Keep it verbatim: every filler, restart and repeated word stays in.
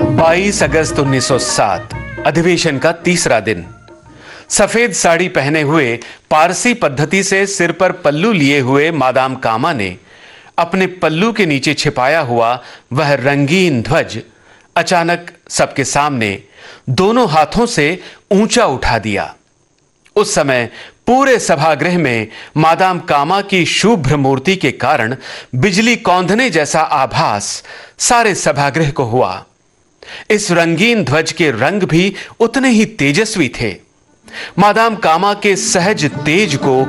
बाईस अगस्त उन्नीस सौ सात अधिवेशन का तीसरा दिन। सफेद साड़ी पहने हुए, पारसी पद्धति से सिर पर पल्लू लिए हुए मादाम कामा ने अपने पल्लू के नीचे छिपाया हुआ वह रंगीन ध्वज अचानक सबके सामने दोनों हाथों से ऊंचा उठा दिया। उस समय पूरे सभागृह में मादाम कामा की शुभ्र मूर्ति के कारण बिजली कौंधने जैसा आभास सारे सभागृह को हुआ। इस रंगीन ध्वज के रंग भी उतने ही तेजस्वी थे। मादाम कामा के सहज तेज को